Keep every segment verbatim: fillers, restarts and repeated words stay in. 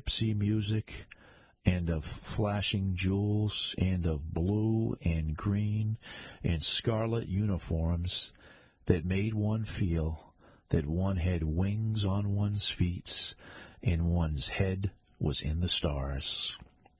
gypsy music, and of flashing jewels, and of blue and green and scarlet uniforms that made one feel that one had wings on one's feet and one's head was in the stars.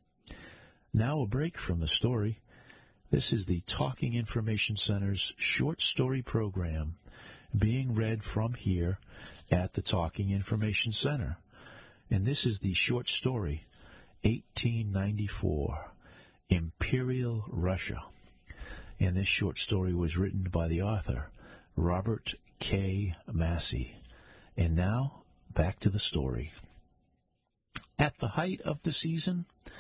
Now a break from the story. This is the Talking Information Center's short story program being read from here at the Talking Information Center. And this is the short story, eighteen ninety-four, Imperial Russia. And this short story was written by the author, Robert K. Massey. And now, back to the story. At the height of the season,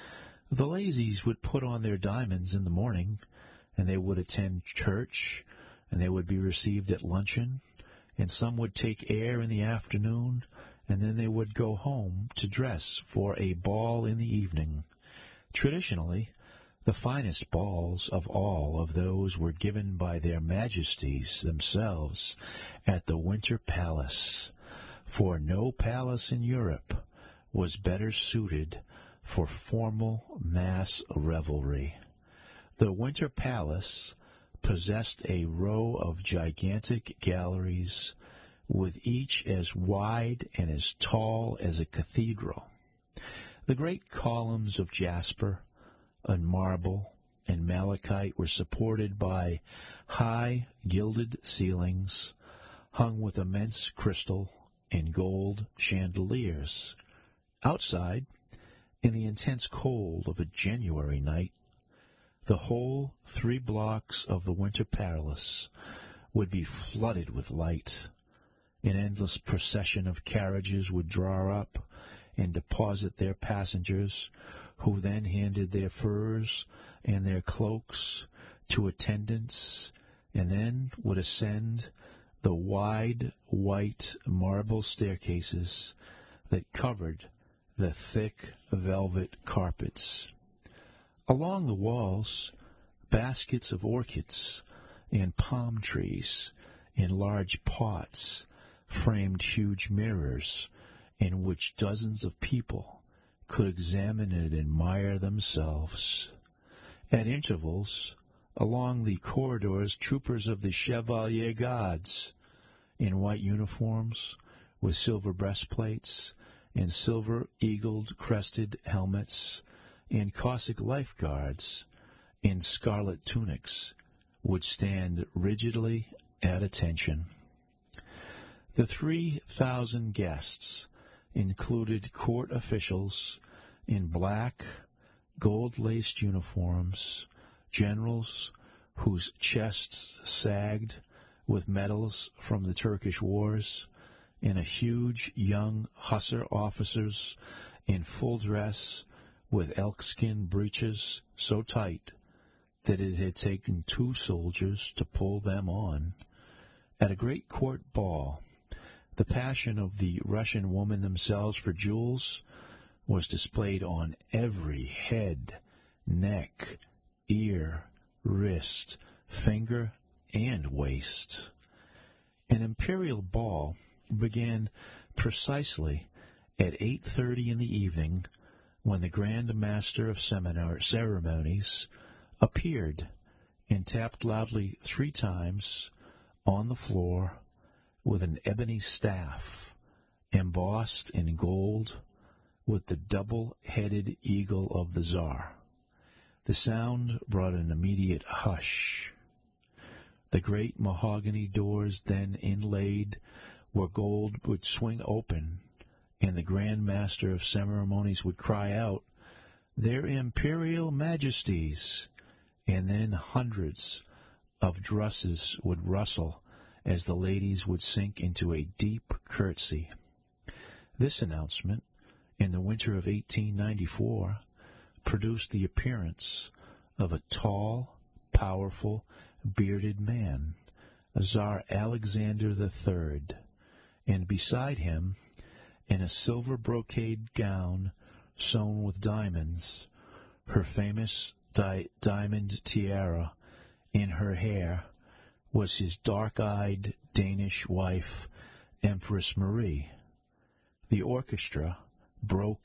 the Lazies would put on their diamonds in the morning, and they would attend church, and they would be received at luncheon, and some would take air in the afternoon, and then they would go home to dress for a ball in the evening. Traditionally, the finest balls of all of those were given by their majesties themselves at the Winter Palace, for no palace in Europe was better suited for formal mass revelry. The Winter Palace possessed a row of gigantic galleries, with each as wide and as tall as a cathedral. The great columns of jasper and marble and malachite were supported by high gilded ceilings hung with immense crystal and gold chandeliers. Outside, in the intense cold of a January night, the whole three blocks of the Winter Palace would be flooded with light. An endless procession of carriages would draw up and deposit their passengers, who then handed their furs and their cloaks to attendants, and then would ascend the wide white marble staircases that covered the thick velvet carpets. Along the walls, baskets of orchids and palm trees in large pots framed huge mirrors in which dozens of people could examine and admire themselves. At intervals, along the corridors, troopers of the Chevalier Guards in white uniforms with silver breastplates and silver eagled crested helmets, and Cossack lifeguards in scarlet tunics would stand rigidly at attention. The three thousand guests included court officials in black, gold-laced uniforms, generals whose chests sagged with medals from the Turkish wars, and a huge young hussar officers in full dress with elkskin breeches so tight that it had taken two soldiers to pull them on. At a great court ball, the passion of the Russian women themselves for jewels was displayed on every head, neck, ear, wrist, finger, and waist. An imperial ball began precisely at eight thirty in the evening, when the Grand Master of Seminar Ceremonies appeared and tapped loudly three times on the floor with an ebony staff embossed in gold with the double-headed eagle of the Tsar. The sound brought an immediate hush. The great mahogany doors, then inlaid where gold, would swing open, and the Grand Master of Ceremonies would cry out, "Their Imperial Majesties," and then hundreds of dresses would rustle as the ladies would sink into a deep curtsy. This announcement, in the winter of eighteen ninety-four, produced the appearance of a tall, powerful, bearded man, Tsar Alexander the Third, and beside him, in a silver brocade gown sewn with diamonds, her famous di- diamond tiara in her hair, was his dark-eyed Danish wife, Empress Marie. The orchestra broke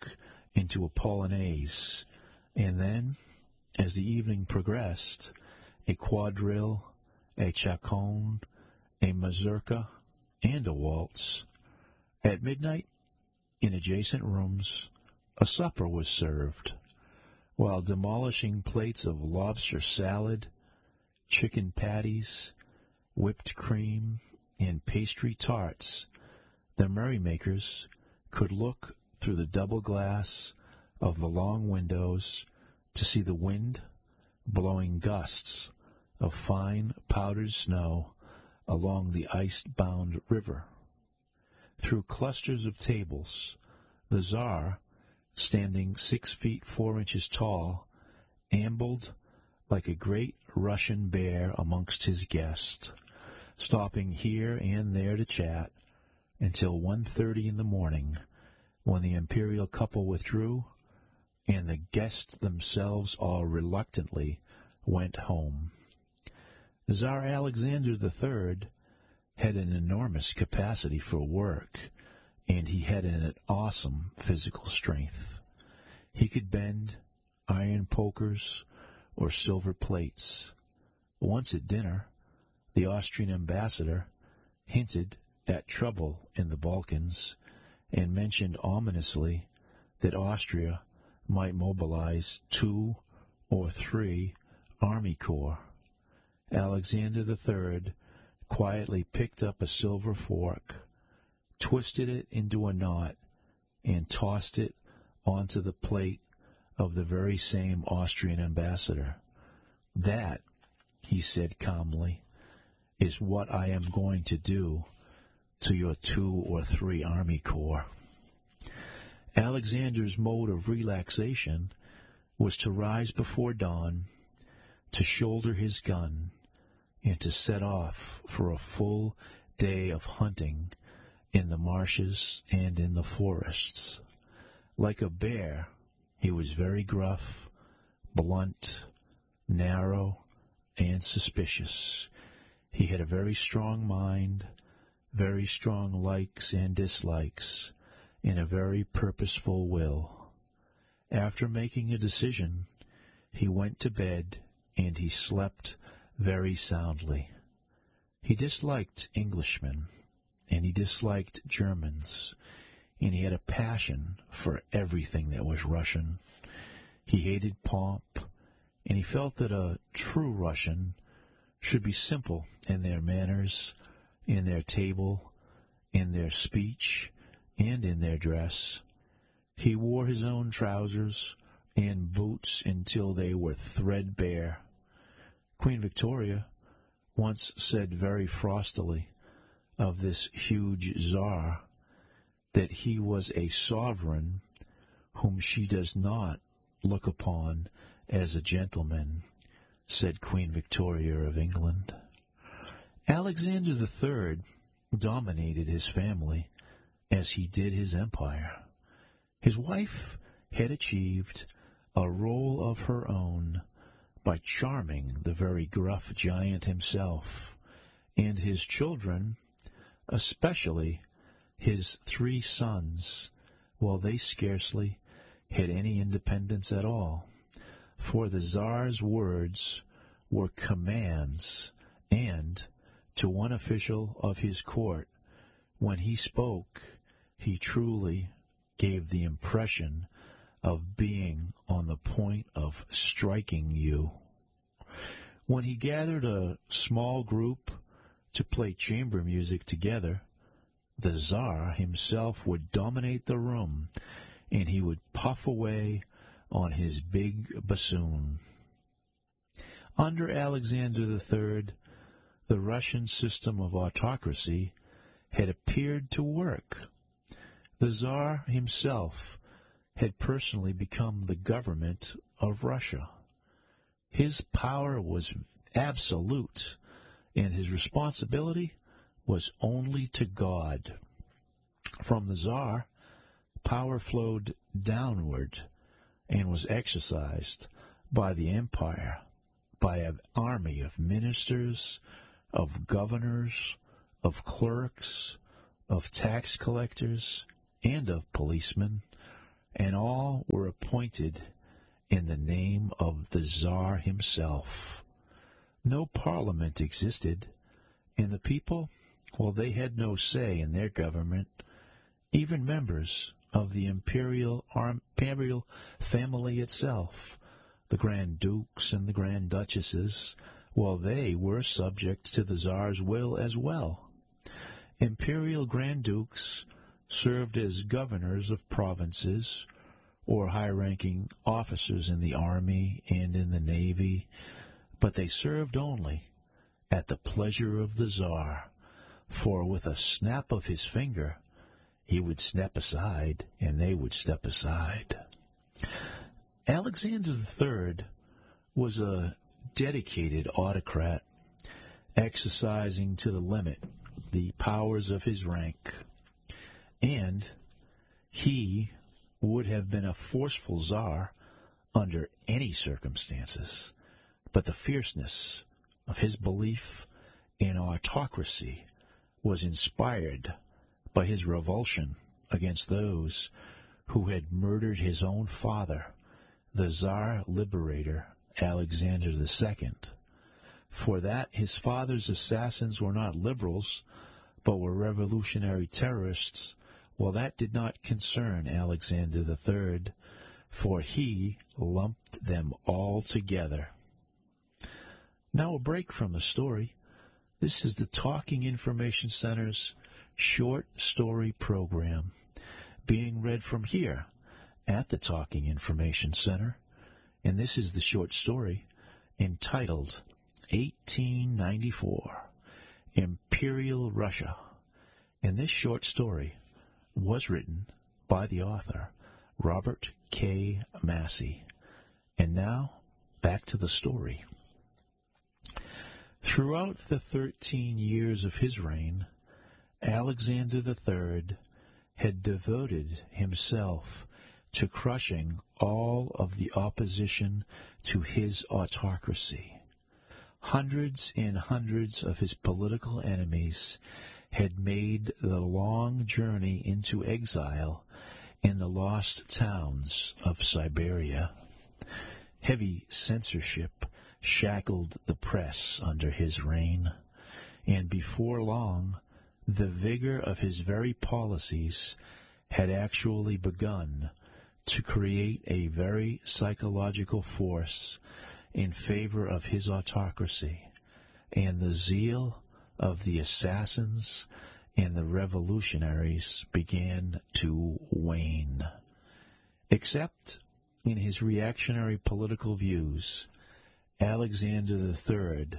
into a polonaise, and then, as the evening progressed, a quadrille, a chaconne, a mazurka, and a waltz. At midnight, in adjacent rooms, a supper was served, while demolishing plates of lobster salad, chicken patties, whipped cream, and pastry tarts, the merrymakers could look through the double glass of the long windows to see the wind blowing gusts of fine powdered snow along the ice-bound river. Through clusters of tables, the Tsar, standing six feet four inches tall, ambled like a great Russian bear amongst his guests, stopping here and there to chat until one thirty in the morning, when the imperial couple withdrew and the guests themselves all reluctantly went home. Tsar Alexander the Third had an enormous capacity for work, and he had an awesome physical strength. He could bend iron pokers or silver plates. Once at dinner, the Austrian ambassador hinted at trouble in the Balkans and mentioned ominously that Austria might mobilize two or three army corps. Alexander the Third quietly picked up a silver fork, twisted it into a knot, and tossed it onto the plate of the very same Austrian ambassador. "That," he said calmly, "is what I am going to do to your two or three army corps." Alexander's mode of relaxation was to rise before dawn, to shoulder his gun, and to set off for a full day of hunting in the marshes and in the forests. Like a bear, he was very gruff, blunt, narrow, and suspicious. He had a very strong mind, very strong likes and dislikes, and a very purposeful will. After making a decision, he went to bed, and he slept very soundly. He disliked Englishmen, and he disliked Germans, and he had a passion for everything that was Russian. He hated pomp, and he felt that a true Russian should be simple in their manners, in their table, in their speech, and in their dress. He wore his own trousers and boots until they were threadbare. Queen Victoria once said very frostily of this huge Tsar that he was a sovereign whom she does not look upon as a gentleman, said Queen Victoria of England. Alexander the Third dominated his family as he did his empire. His wife had achieved a role of her own by charming the very gruff giant himself, and his children, especially his three sons, well, they scarcely had any independence at all, for the Tsar's words were commands, and, to one official of his court, when he spoke, he truly gave the impression of being on the point of striking you. When he gathered a small group to play chamber music together, the Tsar himself would dominate the room, and he would puff away on his big bassoon. Under Alexander the Third, the Russian system of autocracy had appeared to work. The Tsar himself had personally become the government of Russia. His power was absolute, and his responsibility was only to God. From the Tsar, power flowed downward and was exercised by the empire, by an army of ministers, of governors, of clerks, of tax collectors, and of policemen, and all were appointed in the name of the Tsar himself. No parliament existed, and the people, well, they had no say in their government. Even members of the imperial, imperial family itself, the Grand Dukes and the Grand Duchesses, well, they were subject to the Tsar's will as well. Imperial Grand Dukes served as governors of provinces or high-ranking officers in the army and in the navy, but they served only at the pleasure of the Tsar, for with a snap of his finger he would step aside, and they would step aside. Alexander the Third was a dedicated autocrat, exercising to the limit the powers of his rank, and he would have been a forceful Tsar under any circumstances, but the fierceness of his belief in autocracy was inspired by his revulsion against those who had murdered his own father, the Tsar Liberator Alexander the Second. For that his father's assassins were not liberals, but were revolutionary terrorists, well, that did not concern Alexander the Third, for he lumped them all together. Now a break from the story. This is the Talking Information Center's short story program, being read from here at the Talking Information Center, and this is the short story entitled eighteen ninety-four, Imperial Russia. And this short story was written by the author, Robert K. Massey. And now, back to the story. Throughout the thirteen years of his reign, Alexander the Third had devoted himself to crushing all of the opposition to his autocracy. Hundreds and hundreds of his political enemies had made the long journey into exile in the lost towns of Siberia. Heavy censorship shackled the press under his reign, and before long, the vigor of his very policies had actually begun to create a very psychological force in favor of his autocracy, and the zeal of the assassins and the revolutionaries began to wane. Except in his reactionary political views, Alexander the Third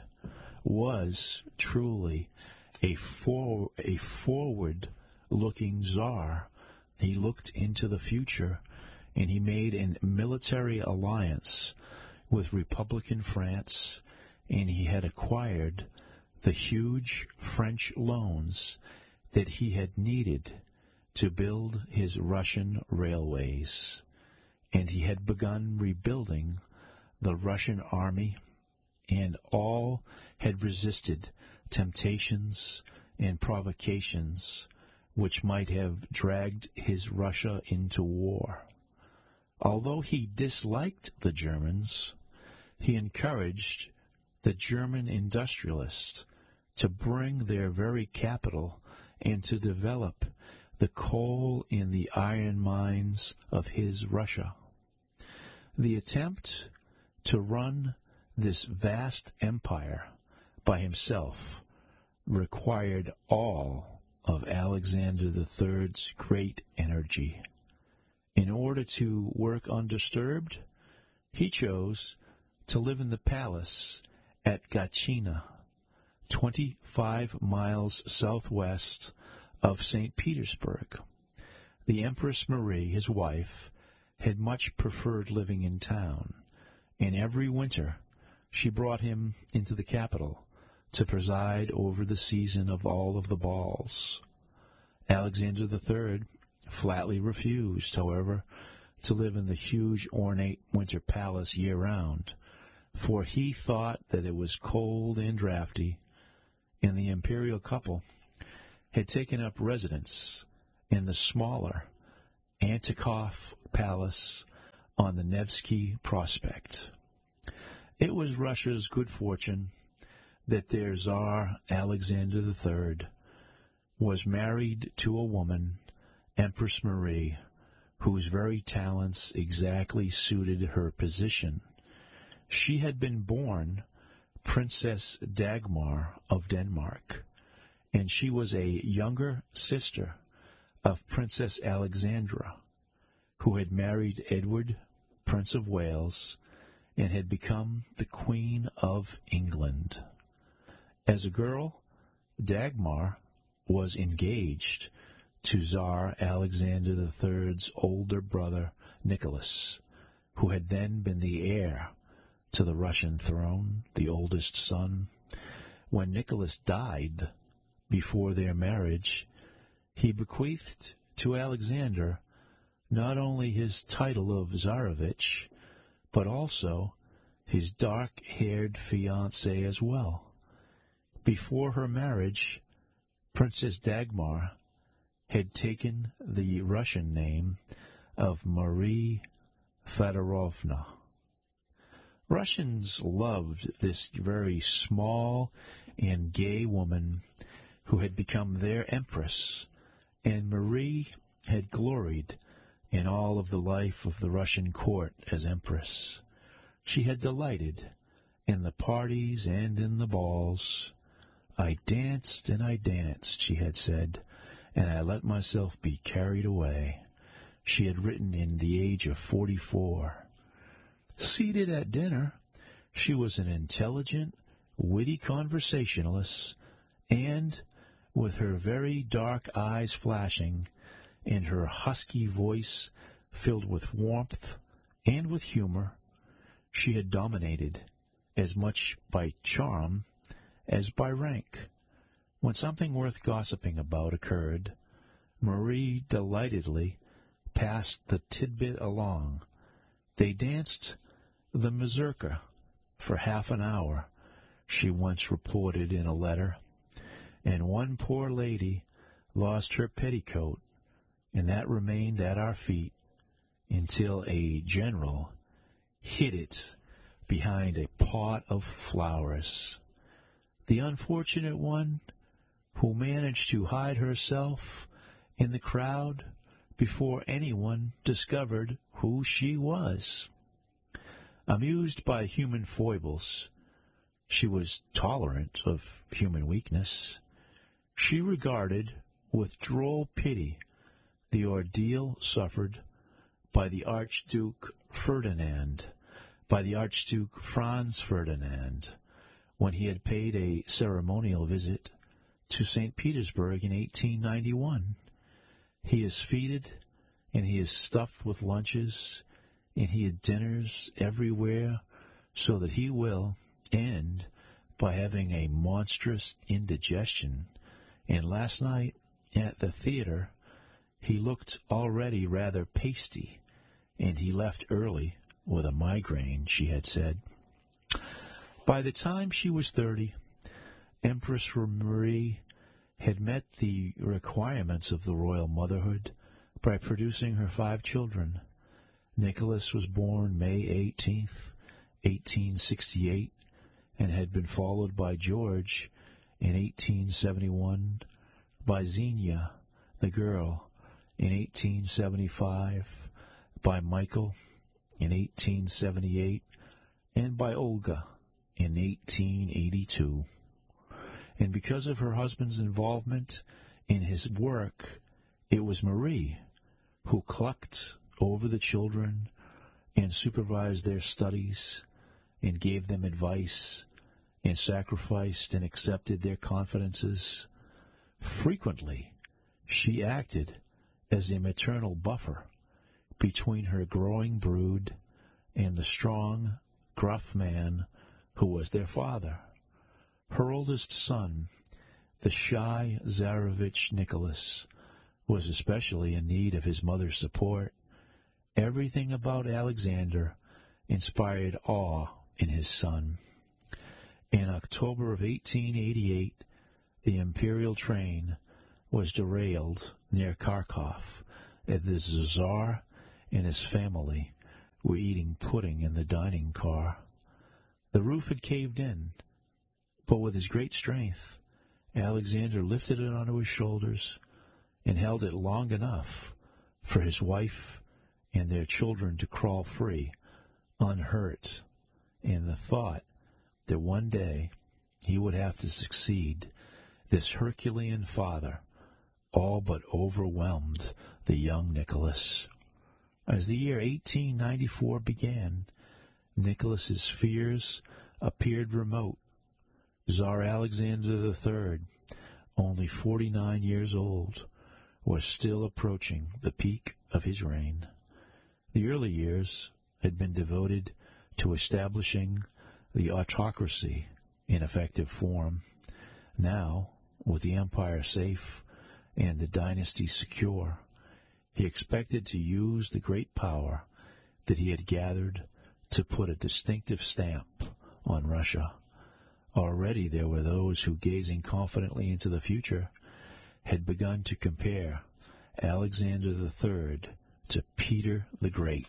was truly a, for, a forward-looking Tsar. He looked into the future, and he made a military alliance with Republican France, and he had acquired the huge French loans that he had needed to build his Russian railways, and he had begun rebuilding the Russian army, and all had resisted temptations and provocations which might have dragged his Russia into war. Although he disliked the Germans, he encouraged the German industrialists to bring their very capital and to develop the coal in the iron mines of his Russia. The attempt to run this vast empire by himself required all of Alexander the Third's great energy. In order to work undisturbed, he chose to live in the palace at Gatchina, twenty-five miles southwest of Saint Petersburg. The Empress Marie, his wife, had much preferred living in town, and every winter she brought him into the capital to preside over the season of all of the balls. Alexander the Third flatly refused, however, to live in the huge ornate winter palace year-round, for he thought that it was cold and drafty, and the imperial couple had taken up residence in the smaller Antikov palace on the Nevsky Prospect. It was Russia's good fortune that their Tsar Alexander the Third was married to a woman, Empress Marie, whose very talents exactly suited her position. She had been born Princess Dagmar of Denmark, and she was a younger sister of Princess Alexandra, who had married Edward, Prince of Wales, and had become the Queen of England. As a girl, Dagmar was engaged to Tsar Alexander the Third's older brother, Nicholas, who had then been the heir to the Russian throne, the oldest son. When Nicholas died before their marriage, he bequeathed to Alexander not only his title of Tsarevich, but also his dark-haired fiancée as well. Before her marriage, Princess Dagmar had taken the Russian name of Marie Fedorovna. Russians loved this very small and gay woman who had become their empress, and Marie had gloried in all of the life of the Russian court as empress. She had delighted in the parties and in the balls. "I danced and I danced," she had said, "and I let myself be carried away," she had written in the age of forty-four. Seated at dinner, she was an intelligent, witty conversationalist, and, with her very dark eyes flashing, and her husky voice filled with warmth and with humor, she had dominated as much by charm as by rank. When something worth gossiping about occurred, Marie delightedly passed the tidbit along. They danced the mazurka for half an hour, she once reported in a letter, and one poor lady lost her petticoat, and that remained at our feet until a general hid it behind a pot of flowers. The unfortunate one who managed to hide herself in the crowd before anyone discovered who she was. Amused by human foibles, she was tolerant of human weakness. She regarded with droll pity the ordeal suffered by the Archduke Ferdinand, by the Archduke Franz Ferdinand, when he had paid a ceremonial visit to Saint Petersburg in eighteen ninety-one. He is feted, and he is stuffed with lunches, and he had dinners everywhere, so that he will end by having a monstrous indigestion. And last night, at the theater, he looked already rather pasty, and he left early with a migraine, she had said. By the time she was thirty, Empress Marie had met the requirements of the royal motherhood by producing her five children. Nicholas was born May eighteenth, eighteen sixty-eight, and had been followed by George in eighteen seventy-one, by Xenia, the girl, in eighteen seventy-five, by Michael in eighteen seventy-eight, and by Olga in eighteen eighty-two. And because of her husband's involvement in his work, it was Marie who clucked over the children and supervised their studies and gave them advice and sacrificed and accepted their confidences. Frequently, she acted as a maternal buffer between her growing brood and the strong, gruff man who was their father. Her oldest son, the shy Tsarevich Nicholas, was especially in need of his mother's support. Everything about Alexander inspired awe in his son. In October of eighteen eighty-eight, the imperial train was derailed near Kharkov, and the Tsar and his family were eating pudding in the dining car. The roof had caved in, but with his great strength, Alexander lifted it onto his shoulders and held it long enough for his wife and their children to crawl free, unhurt, and the thought that one day he would have to succeed this Herculean father all but overwhelmed the young Nicholas. As the year eighteen ninety-four began, Nicholas's fears appeared remote. Tsar Alexander the Third, only forty-nine years old, was still approaching the peak of his reign. The early years had been devoted to establishing the autocracy in effective form. Now, with the empire safe and the dynasty secure, he expected to use the great power that he had gathered to put a distinctive stamp on Russia. Already there were those who, gazing confidently into the future, had begun to compare Alexander the Third to Peter the Great.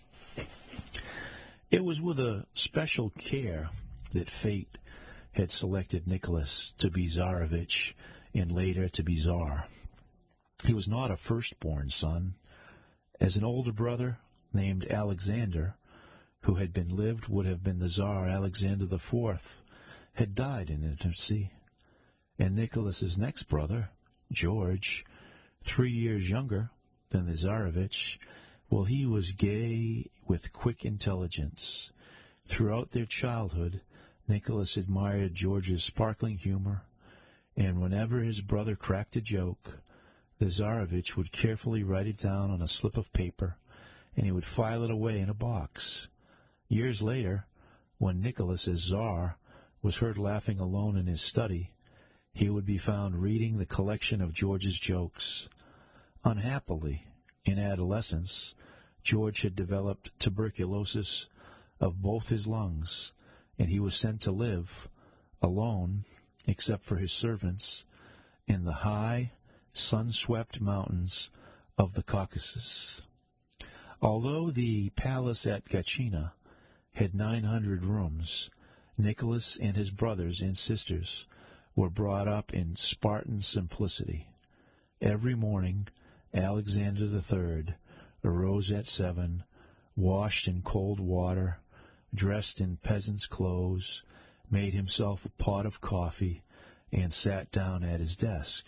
It was with a special care that fate had selected Nicholas to be Tsarevich and later to be Tsar. He was not a firstborn son. As an older brother named Alexander, who had been lived would have been the Tsar Alexander the Fourth, had died in infancy, and Nicholas's next brother, George, three years younger than the Tsarevich, well, he was gay with quick intelligence. Throughout their childhood, Nicholas admired George's sparkling humor, and whenever his brother cracked a joke, the Tsarevich would carefully write it down on a slip of paper, and he would file it away in a box. Years later, when Nicholas, as Tsar, was heard laughing alone in his study, he would be found reading the collection of George's jokes. Unhappily, in adolescence, George had developed tuberculosis of both his lungs, and he was sent to live, alone, except for his servants, in the high, sun-swept mountains of the Caucasus. Although the palace at Gachina had nine hundred rooms, Nicholas and his brothers and sisters were brought up in Spartan simplicity. Every morning, Alexander the Third arose at seven, washed in cold water, dressed in peasant's clothes, made himself a pot of coffee, and sat down at his desk.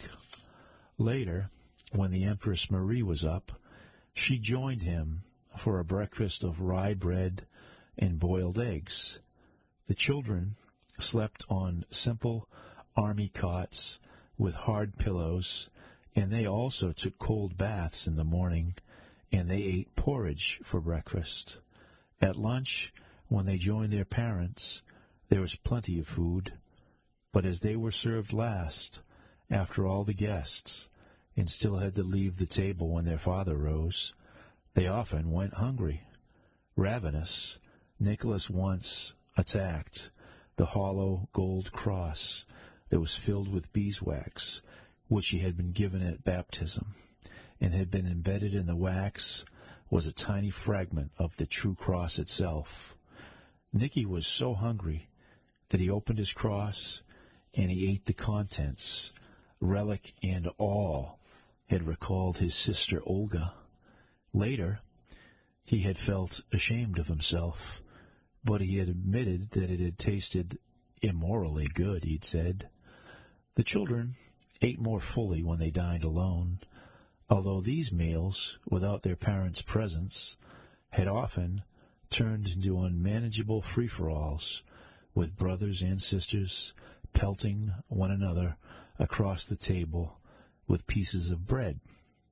Later, when the Empress Marie was up, she joined him for a breakfast of rye bread and boiled eggs. The children slept on simple army cots with hard pillows, and they also took cold baths in the morning, and they ate porridge for breakfast. At lunch, when they joined their parents, there was plenty of food, but as they were served last, after all the guests, and still had to leave the table when their father rose, they often went hungry. Ravenous, Nicholas once attacked the hollow gold cross that was filled with beeswax, which he had been given at baptism, and had been embedded in the wax was a tiny fragment of the true cross itself. Nicky was so hungry that he opened his cross and he ate the contents. Relic and all had recalled his sister Olga. Later, he had felt ashamed of himself, but he had admitted that it had tasted immorally good, he'd said. The children ate more fully when they dined alone, although these meals, without their parents' presence, had often turned into unmanageable free-for-alls, with brothers and sisters pelting one another across the table with pieces of bread.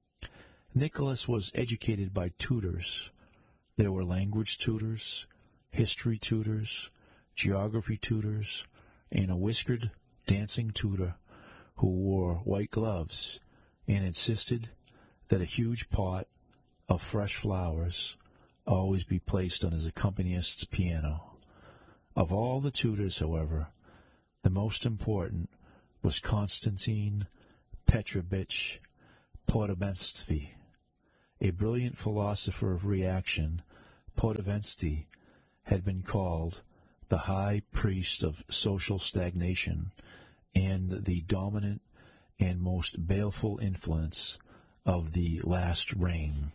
Nicholas was educated by tutors. There were language tutors, history tutors, geography tutors, and a whiskered dancing tutor who wore white gloves and insisted that a huge pot of fresh flowers always be placed on his accompanist's piano. Of all the tutors, however, the most important was Konstantin Petrovich Podobensky, a brilliant philosopher of reaction, Podovensky had been called the high priest of social stagnation and the dominant and most baleful influence of the last reign.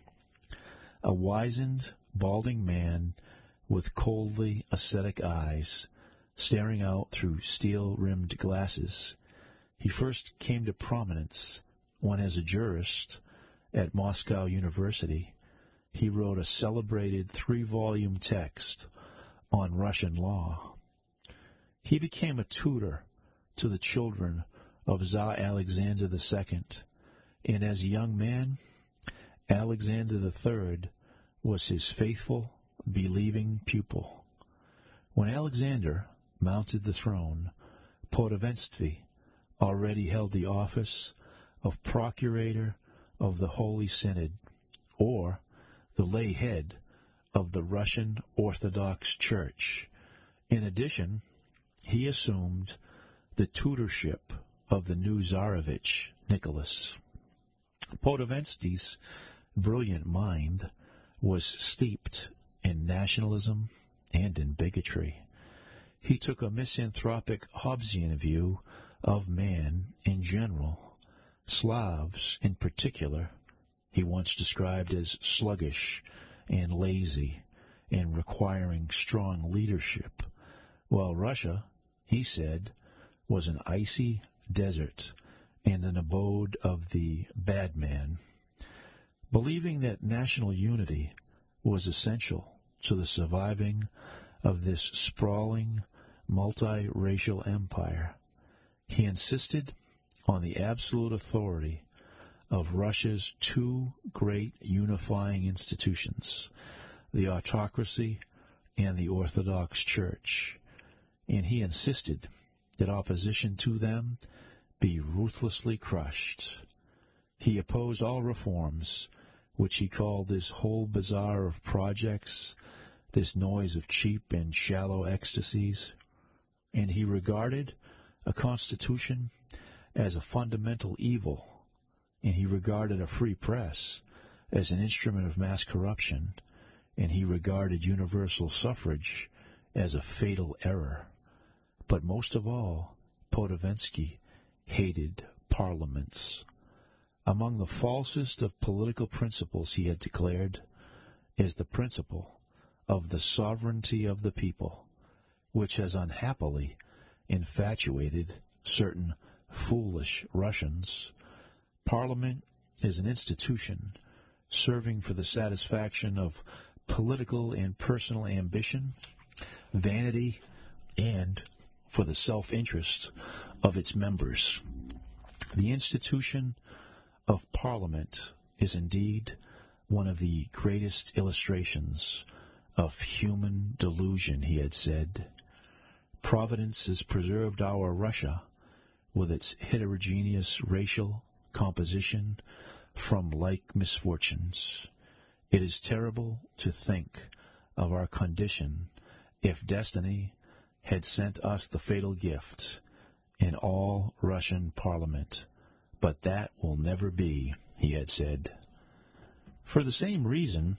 A wizened, balding man with coldly ascetic eyes, staring out through steel-rimmed glasses, he first came to prominence when, as a jurist at Moscow University, he wrote a celebrated three-volume text on Russian law. He became a tutor to the children of Tsar Alexander the Second, and as a young man, Alexander the Third was his faithful, believing pupil. When Alexander mounted the throne, Podovensky already held the office of Procurator of the Holy Synod, or the lay head of the Russian Orthodox Church. In addition, he assumed the tutorship of the new Tsarevich, Nicholas. Podovensky's brilliant mind was steeped in nationalism and in bigotry. He took a misanthropic Hobbesian view of man in general, Slavs in particular. He once described as sluggish and lazy and requiring strong leadership, while Russia, he said, was an icy desert and an abode of the bad man. Believing that national unity was essential to the surviving of this sprawling, multiracial empire, he insisted on the absolute authority of Russia's two great unifying institutions, the autocracy and the Orthodox Church, and he insisted that opposition to them be ruthlessly crushed. He opposed all reforms, which he called this whole bazaar of projects, this noise of cheap and shallow ecstasies, and he regarded a constitution as a fundamental evil, and he regarded a free press as an instrument of mass corruption, and he regarded universal suffrage as a fatal error. But most of all, Podovensky hated parliaments. Among the falsest of political principles, he had declared, is the principle of the sovereignty of the people, which has unhappily infatuated certain foolish Russians. Parliament is an institution serving for the satisfaction of political and personal ambition, vanity, and for the self-interest of its members. The institution of Parliament is indeed one of the greatest illustrations of human delusion, he had said. Providence has preserved our Russia with its heterogeneous racial composition from like misfortunes. It is terrible to think of our condition if destiny had sent us the fatal gift, an all-Russian parliament. But that will never be, he had said. For the same reason,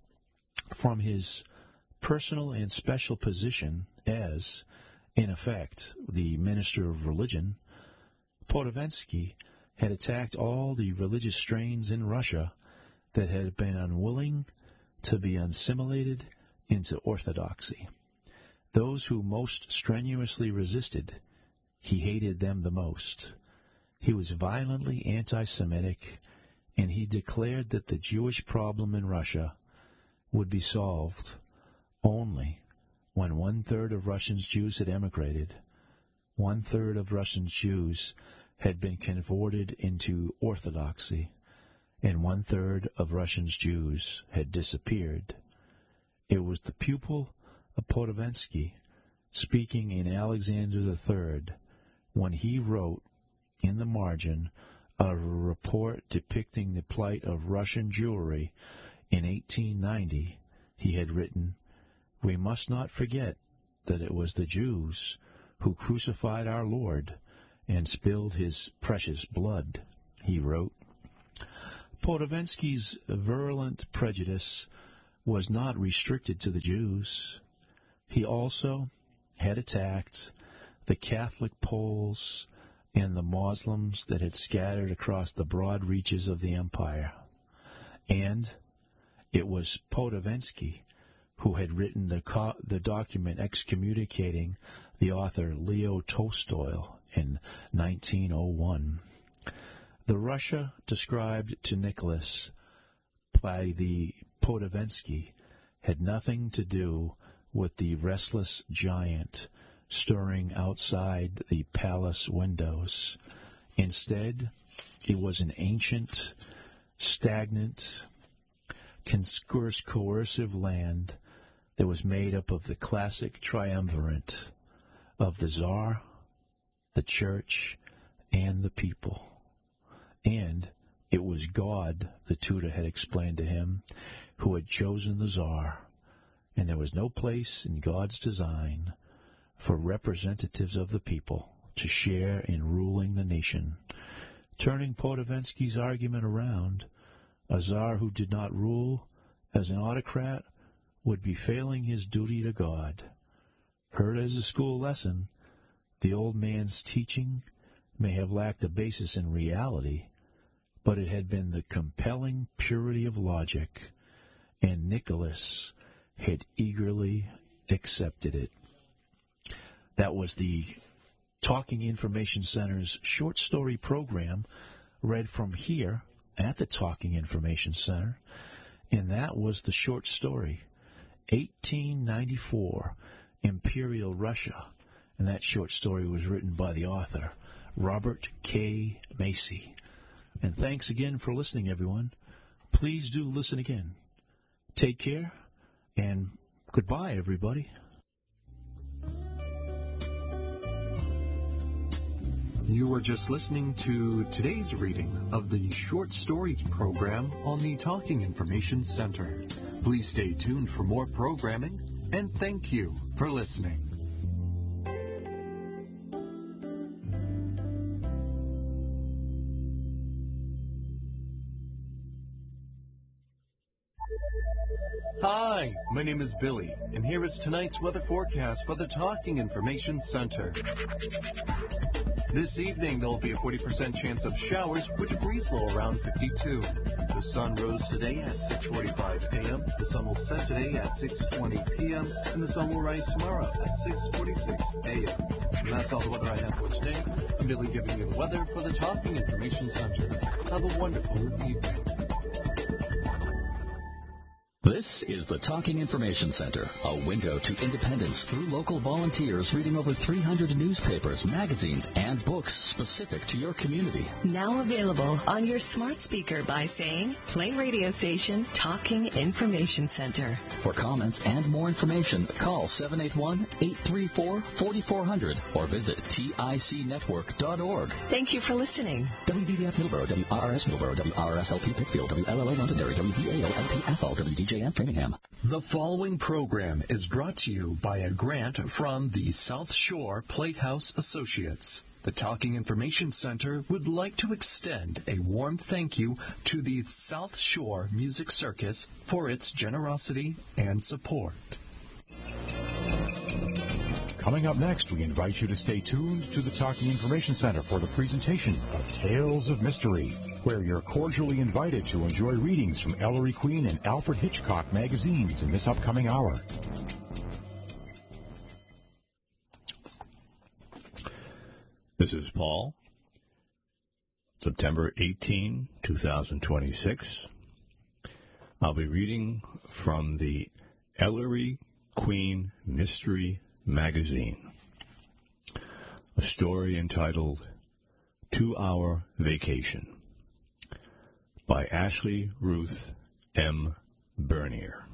from his personal and special position as, in effect, the minister of religion, Podovensky had attacked all the religious strains in Russia that had been unwilling to be assimilated into orthodoxy. Those who most strenuously resisted, he hated them the most. He was violently anti-Semitic, and he declared that the Jewish problem in Russia would be solved only when one-third of Russian Jews had emigrated, one-third of Russian Jews had been converted into orthodoxy, and one-third of Russian Jews had disappeared. It was the pupil of Podovensky speaking in Alexander the Third when he wrote in the margin of a report depicting the plight of Russian Jewry in eighteen ninety, he had written, "We must not forget that it was the Jews who crucified our Lord and spilled his precious blood," he wrote. Podovensky's virulent prejudice was not restricted to the Jews. He also had attacked the Catholic Poles and the Muslims that had scattered across the broad reaches of the empire. And it was Podovensky who had written the, co- the document excommunicating the author Leo Tolstoy in nineteen oh one. The Russia described to Nicholas by the Podovensky had nothing to do with the restless giant stirring outside the palace windows. Instead, it was an ancient, stagnant, coercive land that was made up of the classic triumvirate of the Tsar, the Church, and the people. And it was God, the tutor had explained to him, who had chosen the Tsar, and there was no place in God's design for representatives of the people to share in ruling the nation. Turning Podovensky's argument around, a Tsar who did not rule as an autocrat would be failing his duty to God. Heard as a school lesson, the old man's teaching may have lacked a basis in reality, but it had been the compelling purity of logic, and Nicholas had eagerly accepted it. That was the Talking Information Center's short story program, read from here at the Talking Information Center, and that was the short story, eighteen ninety-four, Imperial Russia, and that short story was written by the author, Robert K. Macy. And thanks again for listening, everyone. Please do listen again. Take care, and goodbye, everybody. You were just listening to today's reading of the Short Stories program on the Talking Information Center. Please stay tuned for more programming, and thank you for listening. Hi, my name is Billy, and here is tonight's weather forecast for the Talking Information Center. This evening, there will be a forty percent chance of showers, with a breeze low around fifty-two. The sun rose today at six forty-five a.m., the sun will set today at six twenty p.m., and the sun will rise tomorrow at six forty-six a.m. And that's all the weather I have for today. I'm Billy giving you the weather for the Talking Information Center. Have a wonderful evening. This is the Talking Information Center, a window to independence through local volunteers reading over three hundred newspapers, magazines, and books specific to your community. Now available on your smart speaker by saying, play radio station Talking Information Center. For comments and more information, call seven eight one, eight three four, four four zero zero or visit tic network dot org. Thank you for listening. W V B F Middleborough, W R R S Middleborough, W R R S L P Pittsfield, W L L O Londonderry, W V A O L P Athol, W D J F Framingham. The following program is brought to you by a grant from the South Shore Platehouse Associates. The Talking Information Center would like to extend a warm thank you to the South Shore Music Circus for its generosity and support. Coming up next, we invite you to stay tuned to the Talking Information Center for the presentation of Tales of Mystery, where you're cordially invited to enjoy readings from Ellery Queen and Alfred Hitchcock magazines in this upcoming hour. This is Paul. September eighteenth, twenty twenty-six. I'll be reading from the Ellery Queen Mystery Magazine, a story entitled Two-Hour Vacation by Ashley Ruth M. Bernier.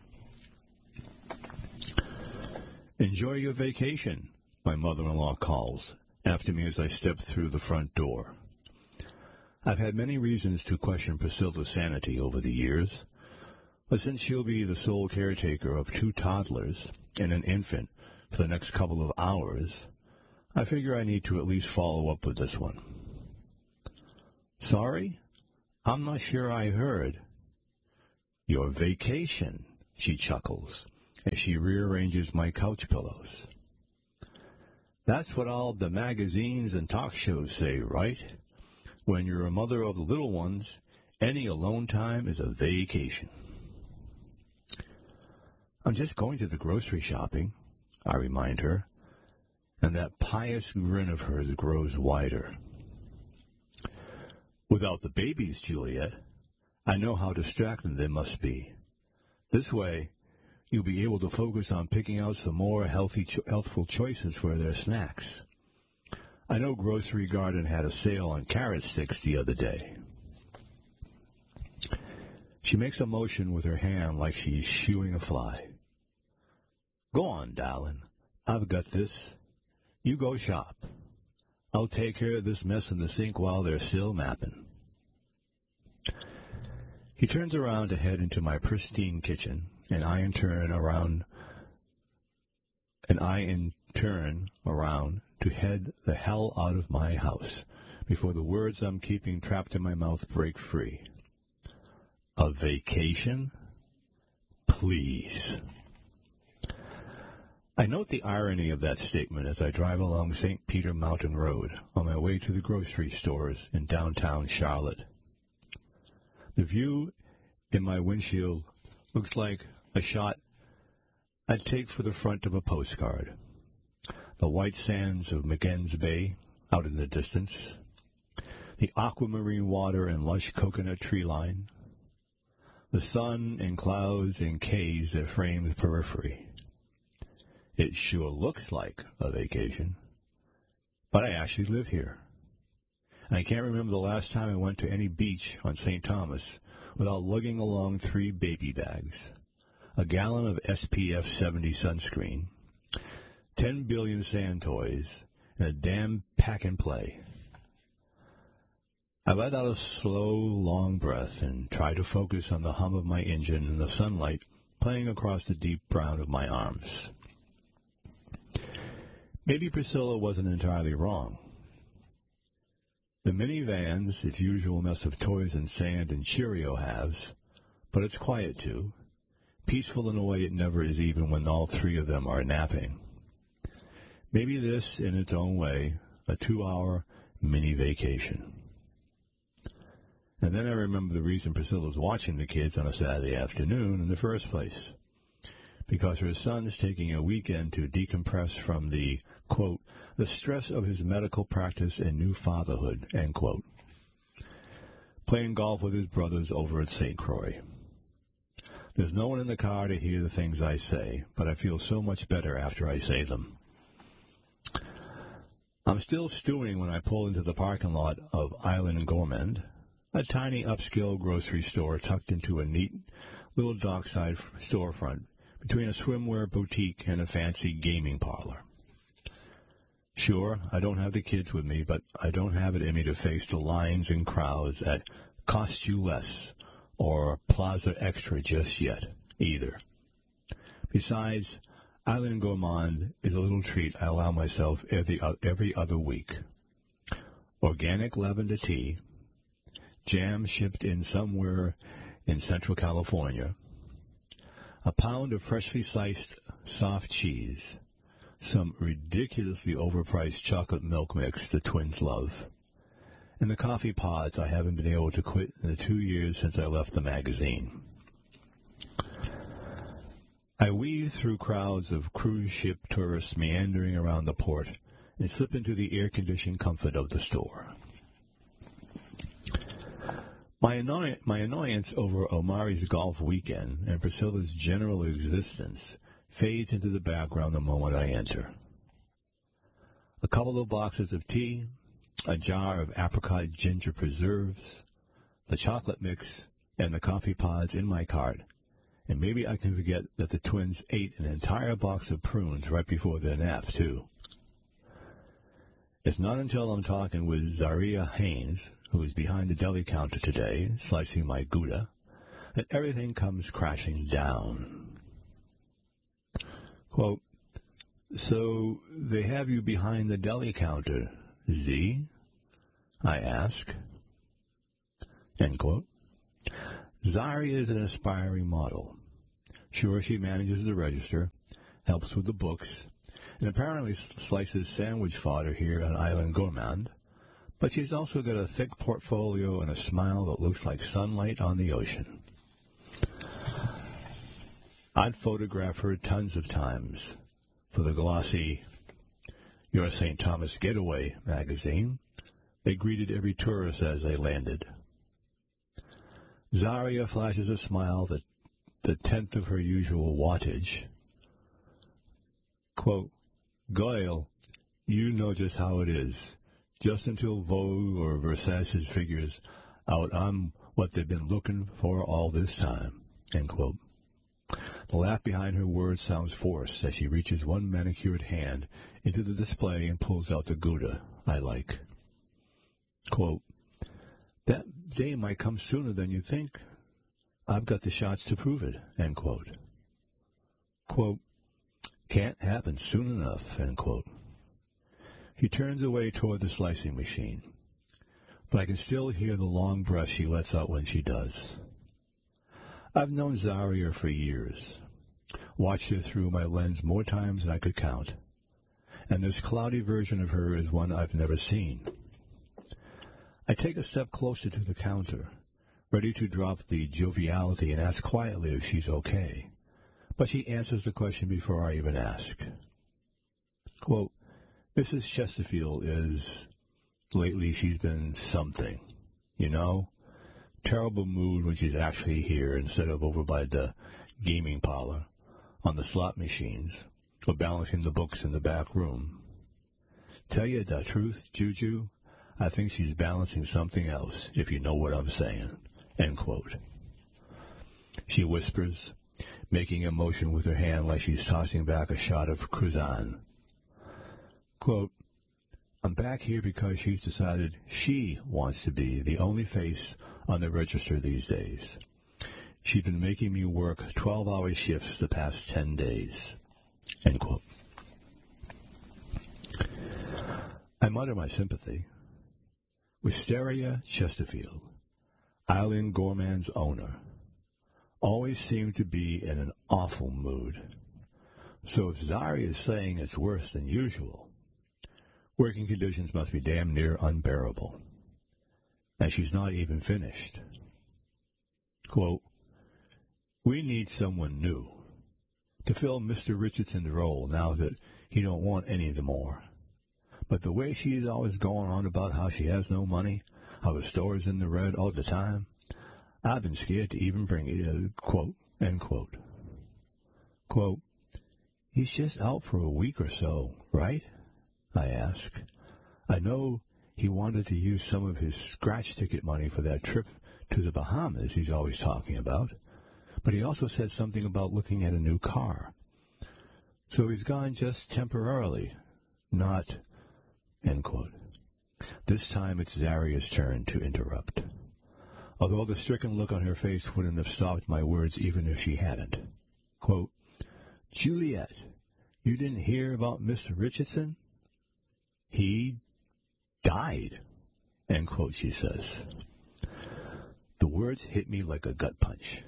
Enjoy your vacation, my mother-in-law calls after me as I step through the front door. I've had many reasons to question Priscilla's sanity over the years, but since she'll be the sole caretaker of two toddlers and an infant for the next couple of hours, I figure I need to at least follow up with this one. Sorry? I'm not sure I heard. Your vacation, she chuckles as she rearranges my couch pillows. That's what all the magazines and talk shows say, right? When you're a mother of little ones, any alone time is a vacation. I'm just going to the grocery shopping, I remind her, and that pious grin of hers grows wider. Without the babies, Juliet, I know how distracting they must be. This way, you'll be able to focus on picking out some more healthy, cho- healthful choices for their snacks. I know Grocery Garden had a sale on carrot sticks the other day. She makes a motion with her hand like she's shooing a fly. Go on, darling. I've got this. You go shop. I'll take care of this mess in the sink while they're still napping. He turns around to head into my pristine kitchen, and I in turn around, and I in turn around to head the hell out of my house before the words I'm keeping trapped in my mouth break free. A vacation? Please. I note the irony of that statement as I drive along Saint Peter Mountain Road on my way to the grocery stores in downtown Charlotte. The view in my windshield looks like a shot I'd take for the front of a postcard. The white sands of McGann's Bay out in the distance, the aquamarine water and lush coconut tree line, the sun and clouds and caves that frame the periphery. It sure looks like a vacation, but I actually live here. And I can't remember the last time I went to any beach on Saint Thomas without lugging along three baby bags, a gallon of S P F seventy sunscreen, ten billion sand toys, and a damn pack-and-play. I let out a slow, long breath and try to focus on the hum of my engine and the sunlight playing across the deep brown of my arms. Maybe Priscilla wasn't entirely wrong. The minivan's its usual mess of toys and sand and Cheerio halves, but it's quiet too, peaceful in a way it never is even when all three of them are napping. Maybe this, in its own way, a two-hour mini-vacation. And then I remember the reason Priscilla's watching the kids on a Saturday afternoon in the first place. Because her son's taking a weekend to decompress from the, quote, the stress of his medical practice and new fatherhood, end quote. Playing golf with his brothers over at Saint Croix. There's no one in the car to hear the things I say, but I feel so much better after I say them. I'm still stewing when I pull into the parking lot of Island Gourmand, a tiny upscale grocery store tucked into a neat little dockside storefront between a swimwear boutique and a fancy gaming parlor. Sure, I don't have the kids with me, but I don't have it in me to face the lines and crowds at Cost You Less or Plaza Extra just yet, either. Besides, Island Gourmand is a little treat I allow myself every, every other week. Organic lavender tea, jam shipped in somewhere in Central California, a pound of freshly sliced soft cheese, some ridiculously overpriced chocolate milk mix the twins love, and the coffee pods I haven't been able to quit in the two years since I left the magazine. I weave through crowds of cruise ship tourists meandering around the port and slip into the air-conditioned comfort of the store. My, annoy- my annoyance over Omari's golf weekend and Priscilla's general existence fades into the background the moment I enter. A couple of boxes of tea, a jar of apricot ginger preserves, the chocolate mix, and the coffee pods in my cart, and maybe I can forget that the twins ate an entire box of prunes right before their nap, too. It's not until I'm talking with Zaria Haynes, who is behind the deli counter today, slicing my Gouda, that everything comes crashing down. Quote, so they have you behind the deli counter, Z? I ask. end quote. Zaria is an aspiring model. Sure, she manages the register, helps with the books, and apparently slices sandwich fodder here on Island Gourmand, but she's also got a thick portfolio and a smile that looks like sunlight on the ocean. I'd photograph her tons of times for the glossy Your Saint Thomas Getaway magazine. They greeted every tourist as they landed. Zaria flashes a smile that the tenth of her usual wattage. Quote, Goyle, you know just how it is. Just until Vogue or Versace's figures out I'm what they've been looking for all this time, end quote. The laugh behind her words sounds forced as she reaches one manicured hand into the display and pulls out the Gouda I like. Quote, that day might come sooner than you think. I've got the shots to prove it, end quote. Quote, can't happen soon enough, end quote. He turns away toward the slicing machine, but I can still hear the long breath she lets out when she does. I've known Zaria for years, watched her through my lens more times than I could count, and this cloudy version of her is one I've never seen. I take a step closer to the counter, ready to drop the joviality and ask quietly if she's okay, but she answers the question before I even ask. Quote, Missus Chesterfield is, lately she's been something, you know? Terrible mood when she's actually here instead of over by the gaming parlor, on the slot machines, or balancing the books in the back room. Tell you the truth, Juju, I think she's balancing something else, if you know what I'm saying, end quote. She whispers, making a motion with her hand like she's tossing back a shot of Cruzan. Quote, I'm back here because she's decided she wants to be the only face on the register these days. She's been making me work twelve-hour shifts the past ten days, end quote. I mutter my sympathy. Wisteria Chesterfield, Island Gourmand's owner, always seemed to be in an awful mood. So if Zaria is saying it's worse than usual, working conditions must be damn near unbearable. And she's not even finished. Quote, we need someone new to fill Mister Richardson's role now that he don't want any of the more. But the way she's always going on about how she has no money, how the store's in the red all the time, I've been scared to even bring it, uh, quote, end quote. Quote, he's just out for a week or so, right? I ask. I know he wanted to use some of his scratch ticket money for that trip to the Bahamas he's always talking about, but he also said something about looking at a new car. So he's gone just temporarily, not, end quote. This time it's Zaria's turn to interrupt, although the stricken look on her face wouldn't have stopped my words even if she hadn't. Quote, Juliet, you didn't hear about Mister Richardson? He died, end quote, she says. The words hit me like a gut punch.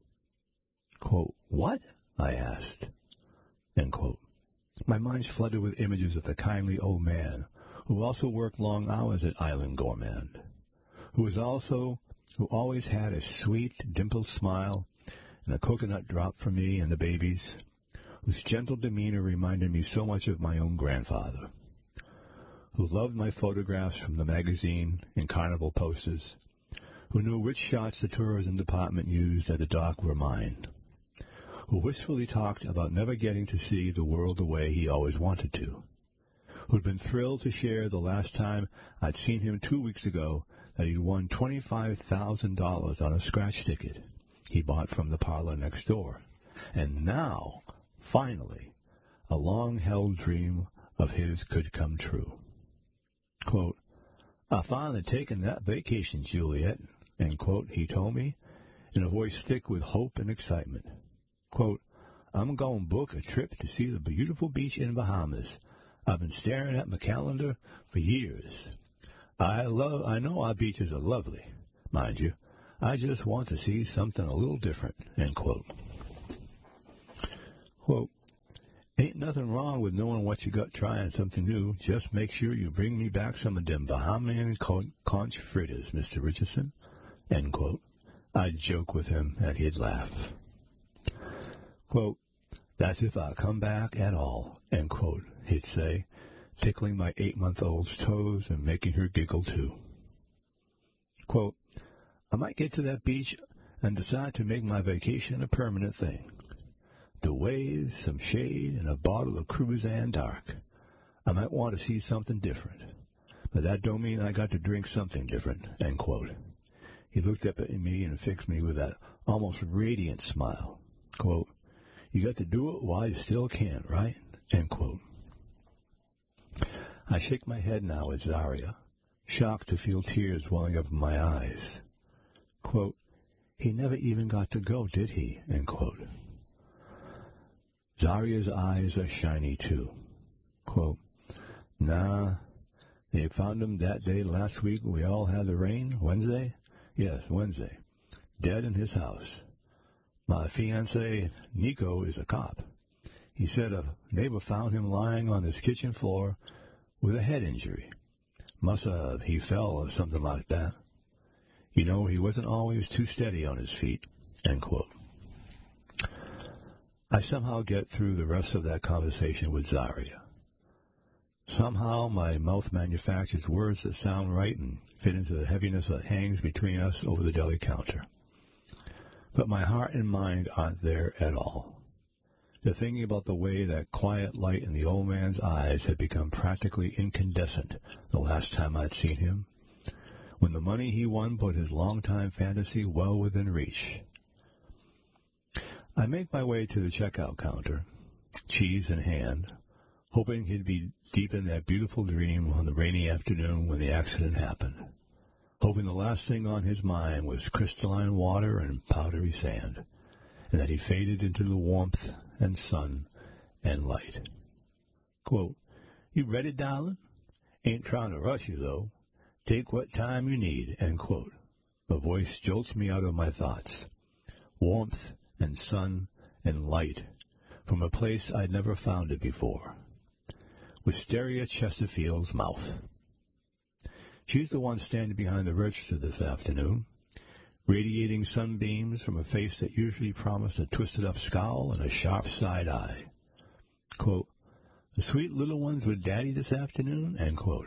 Quote, what? I asked, end quote. My mind's flooded with images of the kindly old man who also worked long hours at Island Gourmand, who was also, who always had a sweet, dimpled smile and a coconut drop for me and the babies, whose gentle demeanor reminded me so much of my own grandfather, who loved my photographs from the magazine and carnival posters, who knew which shots the tourism department used at the dock were mine, who wistfully talked about never getting to see the world the way he always wanted to, who'd been thrilled to share the last time I'd seen him two weeks ago that he'd won twenty-five thousand dollars on a scratch ticket he bought from the parlor next door. And now, finally, a long-held dream of his could come true. Quote, I finally taken that vacation, Juliet, end quote, he told me, in a voice thick with hope and excitement. Quote, I'm going to book a trip to see the beautiful beach in Bahamas. I've been staring at my calendar for years. I love, I know our beaches are lovely, mind you. I just want to see something a little different, end quote. Quote, ain't nothing wrong with knowing what you got trying something new. Just make sure you bring me back some of them Bahamian conch fritters, Mister Richardson, end quote. I'd joke with him, and he'd laugh. Quote, that's if I come back at all, end quote, he'd say, tickling my eight-month-old's toes and making her giggle, too. Quote, I might get to that beach and decide to make my vacation a permanent thing. The waves, some shade, and a bottle of Cruzan Dark. I might want to see something different. But that don't mean I got to drink something different, end quote. He looked up at me and fixed me with that almost radiant smile. Quote, you got to do it while you still can, right? End quote. I shake my head now at Zaria, shocked to feel tears welling up in my eyes. Quote, he never even got to go, did he? End quote. Zaria's eyes are shiny, too. Quote, nah, they found him that day last week we all had the rain, Wednesday? Yes, Wednesday. Dead in his house. My fiancé, Nico, is a cop. He said a neighbor found him lying on his kitchen floor with a head injury. Must have he fell or something like that. You know, he wasn't always too steady on his feet, end quote. I somehow get through the rest of that conversation with Zaria. Somehow my mouth manufactures words that sound right and fit into the heaviness that hangs between us over the deli counter. But my heart and mind aren't there at all. The thinking about the way that quiet light in the old man's eyes had become practically incandescent the last time I'd seen him, when the money he won put his long-time fantasy well within reach. I make my way to the checkout counter, cheese in hand, hoping he'd be deep in that beautiful dream on the rainy afternoon when the accident happened, hoping the last thing on his mind was crystalline water and powdery sand, and that he faded into the warmth and sun and light. Quote, you ready, darling? Ain't trying to rush you, though. Take what time you need, end quote. A voice jolts me out of my thoughts. Warmth and sun and light from a place I'd never found it before. Wisteria Chesterfield's mouth. She's the one standing behind the register this afternoon, radiating sunbeams from a face that usually promised a twisted-up scowl and a sharp side eye. Quote, the sweet little ones with Daddy this afternoon, end quote.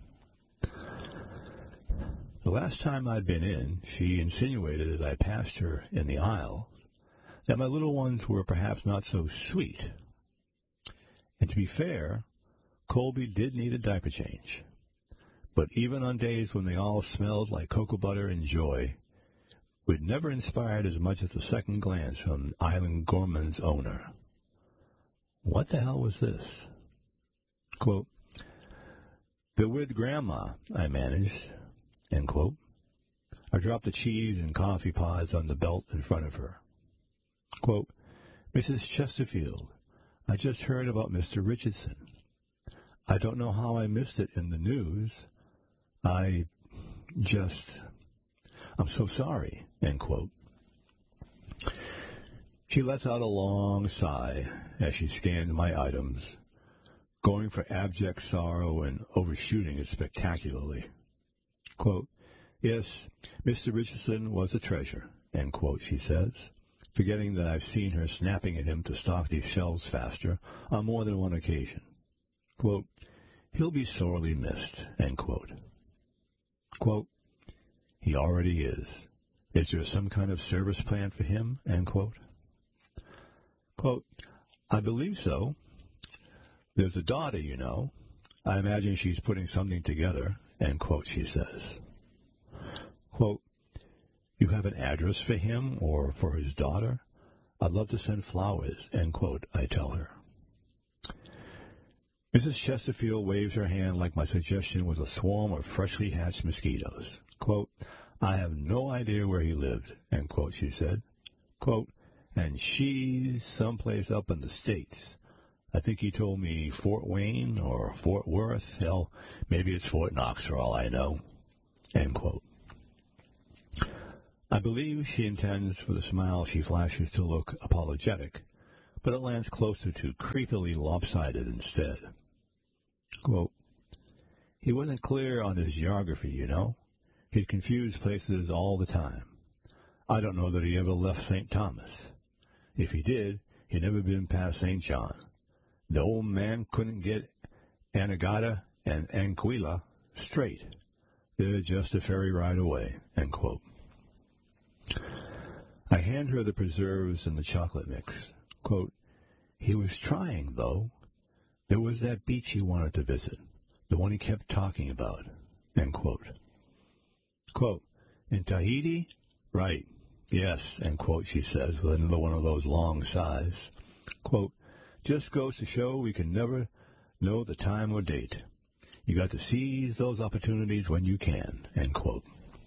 The last time I'd been in, she insinuated as I passed her in the aisle that my little ones were perhaps not so sweet. And to be fair, Colby did need a diaper change. But even on days when they all smelled like cocoa butter and joy, we'd never inspired as much as a second glance from Island Gorman's owner. What the hell was this? Quote, they're with Grandma, I managed, end quote. I dropped the cheese and coffee pods on the belt in front of her. Quote, Missus Chesterfield, I just heard about Mister Richardson. I don't know how I missed it in the news. I just, I'm so sorry, end quote. She lets out a long sigh as she scans my items, going for abject sorrow and overshooting it spectacularly. Quote, yes, Mister Richardson was a treasure, end quote, she says, forgetting that I've seen her snapping at him to stock these shelves faster on more than one occasion. Quote, he'll be sorely missed, end quote. Quote, he already is. Is there some kind of service plan for him, end quote? Quote, I believe so. There's a daughter, you know. I imagine she's putting something together, end quote, she says. Quote, you have an address for him or for his daughter? I'd love to send flowers, end quote, I tell her. Missus Chesterfield waves her hand like my suggestion was a swarm of freshly hatched mosquitoes. Quote, I have no idea where he lived, end quote, she said. Quote, and she's someplace up in the States. I think he told me Fort Wayne or Fort Worth. Hell, maybe it's Fort Knox for all I know, end quote. I believe she intends for the smile she flashes to look apologetic, but it lands closer to creepily lopsided instead. Quote, he wasn't clear on his geography, you know. He'd confuse places all the time. I don't know that he ever left Saint Thomas. If he did, he'd never been past Saint John. The old man couldn't get Anegada and Anguilla straight. They're just a ferry ride away, end quote. I hand her the preserves and the chocolate mix. Quote, he was trying, though. There was that beach he wanted to visit, the one he kept talking about, end quote. Quote, in Tahiti? Right. Yes, end quote, she says, with another one of those long sighs. Quote, just goes to show we can never know the time or date. You got to seize those opportunities when you can, end quote.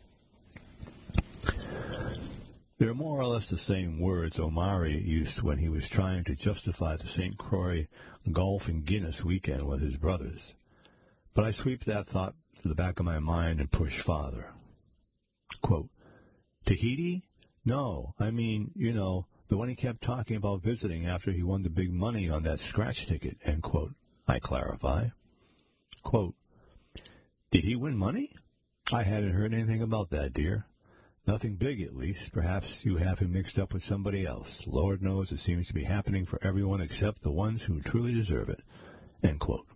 They're more or less the same words Omari used when he was trying to justify the Saint Croix Golf and Guinness weekend with his brothers. But I sweep that thought to the back of my mind and push farther. Quote, Tahiti? No, I mean, you know, the one he kept talking about visiting after he won the big money on that scratch ticket, end quote. I clarify. Quote, did he win money? I hadn't heard anything about that, dear. Nothing big, at least. Perhaps you have him mixed up with somebody else. Lord knows it seems to be happening for everyone except the ones who truly deserve it, end quote.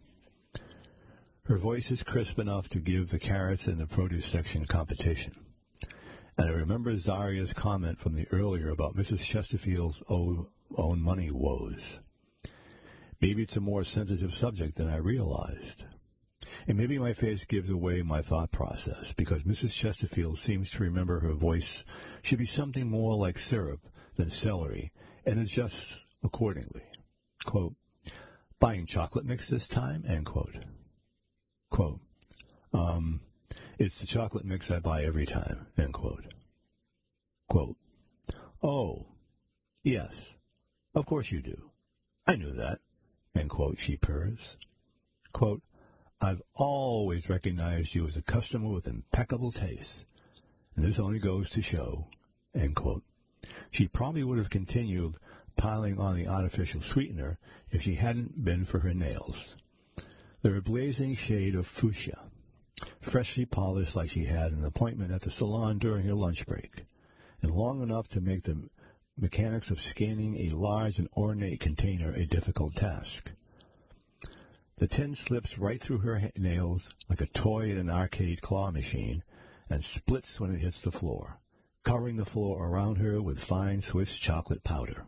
Her voice is crisp enough to give the carrots in the produce section competition. And I remember Zaria's comment from the earlier about Missus Chesterfield's own, own money woes. Maybe it's a more sensitive subject than I realized. And maybe my face gives away my thought process, because Missus Chesterfield seems to remember her voice should be something more like syrup than celery, and adjusts accordingly. Quote, buying chocolate mix this time, end quote. Quote, um, it's the chocolate mix I buy every time, end quote. Quote, oh, yes, of course you do. I knew that, end quote, she purrs. Quote, I've always recognized you as a customer with impeccable taste, and this only goes to show, end quote. She probably would have continued piling on the artificial sweetener if she hadn't been for her nails. They're a blazing shade of fuchsia, freshly polished like she had an appointment at the salon during her lunch break, and long enough to make the mechanics of scanning a large and ornate container a difficult task. The tin slips right through her nails like a toy in an arcade claw machine and splits when it hits the floor, covering the floor around her with fine Swiss chocolate powder.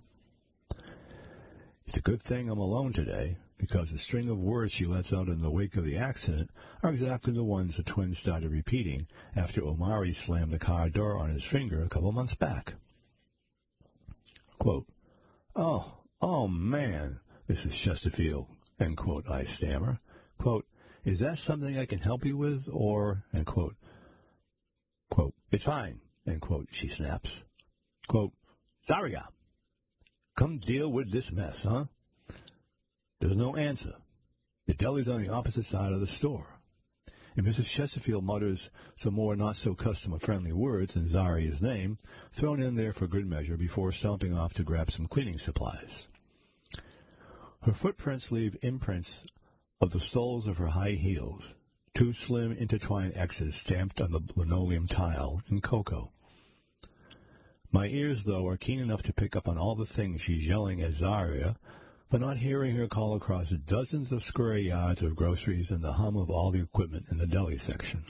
It's a good thing I'm alone today, because the string of words she lets out in the wake of the accident are exactly the ones the twins started repeating after Omari slammed the car door on his finger a couple months back. Quote, oh, oh man, Missus Chesterfield, end quote, I stammer. Quote, is that something I can help you with, or, end quote, quote, it's fine, end quote, she snaps. Quote, Zaria, come deal with this mess, huh? There's no answer. The deli's on the opposite side of the store. And Missus Chesterfield mutters some more not-so-customer-friendly words in Zaria's name, thrown in there for good measure before stomping off to grab some cleaning supplies. Her footprints leave imprints of the soles of her high heels, two slim intertwined X's stamped on the linoleum tile in cocoa. My ears, though, are keen enough to pick up on all the things she's yelling at Zaria, but not hearing her call across dozens of square yards of groceries and the hum of all the equipment in the deli section.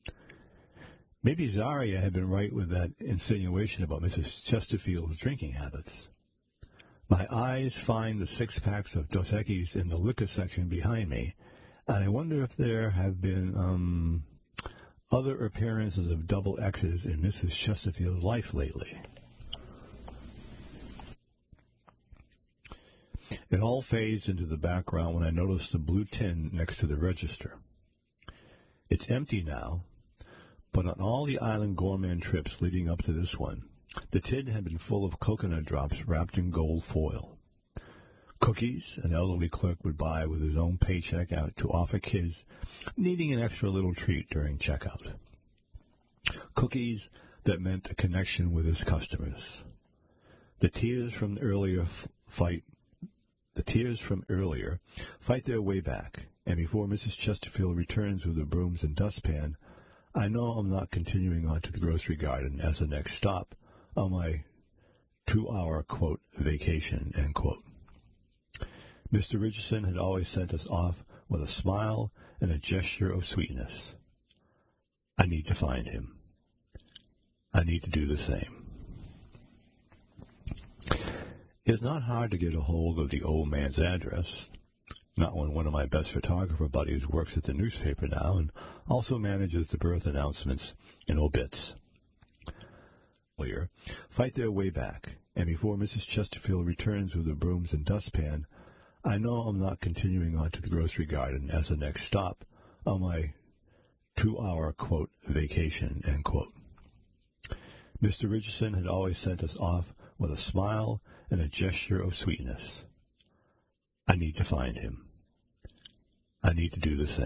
Maybe Zaria had been right with that insinuation about Missus Chesterfield's drinking habits. My eyes find the six-packs of Dos Equis in the liquor section behind me, and I wonder if there have been, um, other appearances of double X's in Missus Chesterfield's life lately. It all fades into the background when I notice the blue tin next to the register. It's empty now, but on all the island gourmand trips leading up to this one, the tin had been full of coconut drops wrapped in gold foil. Cookies an elderly clerk would buy with his own paycheck out to offer kids needing an extra little treat during checkout. Cookies that meant a connection with his customers. The tears from earlier f- fight, the tears from earlier fight their way back, and before Missus Chesterfield returns with the brooms and dustpan, I know I'm not continuing on to the grocery garden as the next stop on my two-hour, quote, vacation, end quote. Mister Richardson had always sent us off with a smile and a gesture of sweetness. I need to find him. I need to do the same. It's not hard to get a hold of the old man's address, not when one of my best photographer buddies works at the newspaper now and also manages the birth announcements and obits. Fight their way back, and before Missus Chesterfield returns with the brooms and dustpan, I know I'm not continuing on to the grocery garden as the next stop on my two-hour, quote, vacation, end quote. Mister Richardson had always sent us off with a smile and a gesture of sweetness. I need to find him. I need to do the same.